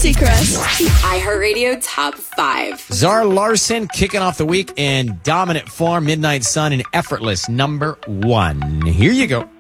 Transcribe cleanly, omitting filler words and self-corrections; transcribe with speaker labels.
Speaker 1: Seacrest.
Speaker 2: iHeartRadio Top 5.
Speaker 3: Zara Larson kicking off the week in dominant form. Midnight Sun and Effortless, number 1. Here you go.